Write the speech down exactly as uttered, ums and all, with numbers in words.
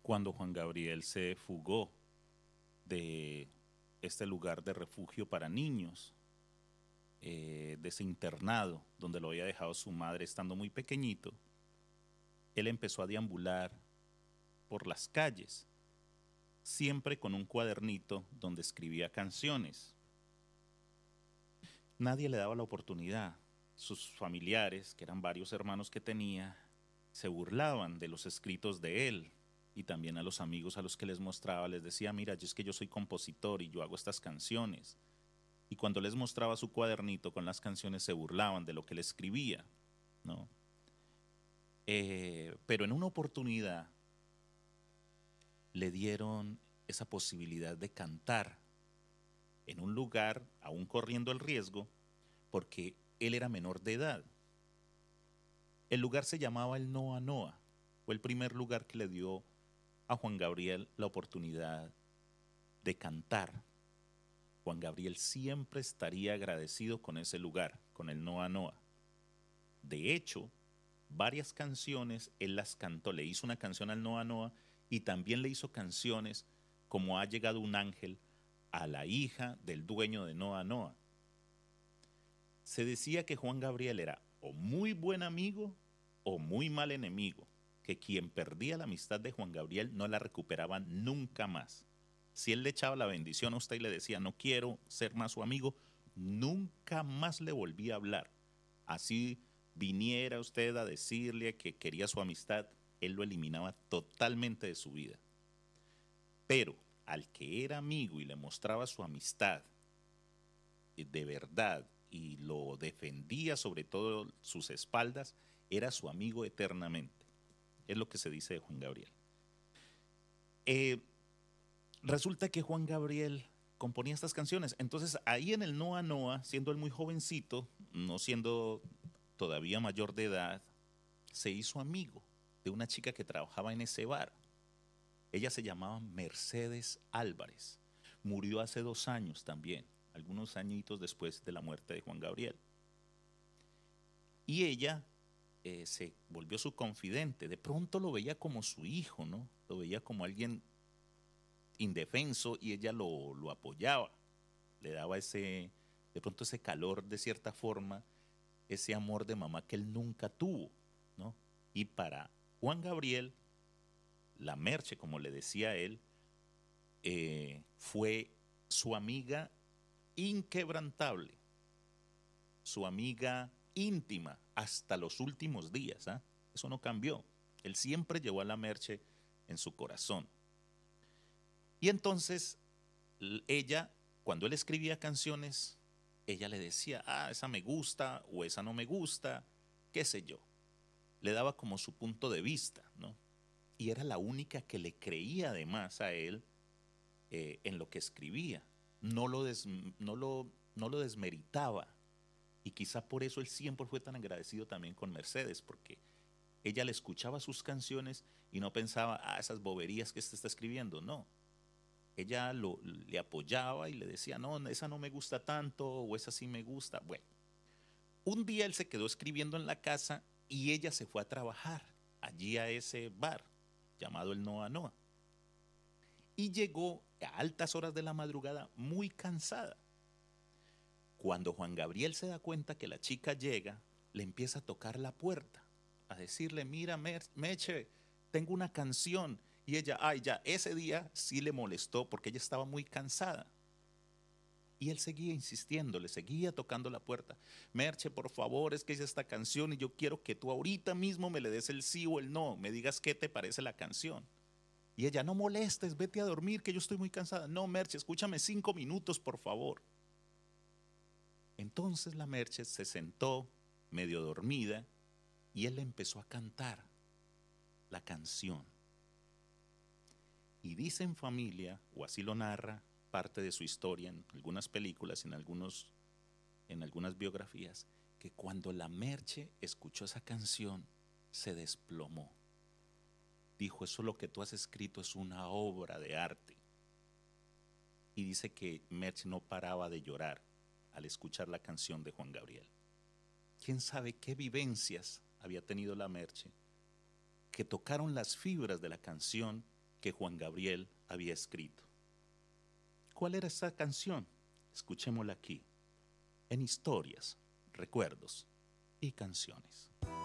cuando Juan Gabriel se fugó de este lugar de refugio para niños, eh, de ese internado donde lo había dejado su madre estando muy pequeñito. Él empezó a deambular por las calles, siempre con un cuadernito donde escribía canciones. Nadie le daba la oportunidad. Sus familiares, que eran varios hermanos que tenía, se burlaban de los escritos de él, y también a los amigos a los que les mostraba les decía, mira, yo es que yo soy compositor y yo hago estas canciones. Y cuando les mostraba su cuadernito con las canciones se burlaban de lo que él escribía, ¿no? Eh, pero en una oportunidad le dieron esa posibilidad de cantar en un lugar, aún corriendo el riesgo, porque él era menor de edad. El lugar se llamaba el Noa Noa, fue el primer lugar que le dio a Juan Gabriel la oportunidad de cantar. Juan Gabriel siempre estaría agradecido con ese lugar, con el Noa Noa. De hecho, varias canciones él las cantó, le hizo una canción al Noa Noa y también le hizo canciones como Ha llegado un ángel a la hija del dueño de Noa Noa. Se decía que Juan Gabriel era o muy buen amigo o muy mal enemigo, que quien perdía la amistad de Juan Gabriel no la recuperaba nunca más. Si él le echaba la bendición a usted y le decía no quiero ser más su amigo, nunca más le volvía a hablar. Así viniera usted a decirle que quería su amistad, él lo eliminaba totalmente de su vida. Pero al que era amigo y le mostraba su amistad de verdad y lo defendía sobre todo sus espaldas, era su amigo eternamente. Es lo que se dice de Juan Gabriel. Eh, Resulta que Juan Gabriel componía estas canciones. Entonces ahí en el Noa Noa, siendo él muy jovencito, no siendo todavía mayor de edad, se hizo amigo de una chica que trabajaba en ese bar. Ella se llamaba Mercedes Álvarez. Murió hace dos años también, algunos añitos después de la muerte de Juan Gabriel. Y ella eh, se volvió su confidente. De pronto lo veía como su hijo, ¿no? Lo veía como alguien indefenso y ella lo, lo apoyaba. Le daba ese, de pronto ese calor de cierta forma, ese amor de mamá que él nunca tuvo, ¿no? Y para Juan Gabriel, la Merche, como le decía él, eh, fue su amiga inquebrantable, su amiga íntima hasta los últimos días. ¿eh? Eso no cambió. Él siempre llevó a la Merche en su corazón. Y entonces ella, cuando él escribía canciones, ella le decía, ah, esa me gusta o esa no me gusta, qué sé yo. Le daba como su punto de vista, ¿no? Y era la única que le creía además a él eh, en lo que escribía. No lo, des, no, lo, no lo desmeritaba. Y quizá por eso él siempre fue tan agradecido también con Mercedes, porque ella le escuchaba sus canciones y no pensaba, ah, esas boberías que este está escribiendo. No. Ella lo, le apoyaba y le decía, no, esa no me gusta tanto o esa sí me gusta. Bueno, un día él se quedó escribiendo en la casa y ella se fue a trabajar allí a ese bar llamado el Noa Noa. Y llegó a altas horas de la madrugada muy cansada. Cuando Juan Gabriel se da cuenta que la chica llega, le empieza a tocar la puerta, a decirle, mira, Meche, tengo una canción. Y ella, ay, ya, ese día sí le molestó porque ella estaba muy cansada. Y él seguía insistiendo, le seguía tocando la puerta. Merche, por favor, es que es esta canción y yo quiero que tú ahorita mismo me le des el sí o el no, me digas qué te parece la canción. Y ella, no molestes, vete a dormir, que yo estoy muy cansada. No, Merche, escúchame cinco minutos, por favor. Entonces la Merche se sentó, medio dormida, y él le empezó a cantar la canción. Y dice en familia, o así lo narra parte de su historia en algunas películas, en, algunos, en algunas biografías, que cuando la Merche escuchó esa canción, se desplomó. Dijo, eso lo que tú has escrito es una obra de arte. Y dice que Merche no paraba de llorar al escuchar la canción de Juan Gabriel. ¿Quién sabe qué vivencias había tenido la Merche que tocaron las fibras de la canción que Juan Gabriel había escrito. ¿Cuál era esa canción? Escuchémosla aquí, en Historias, Recuerdos y Canciones.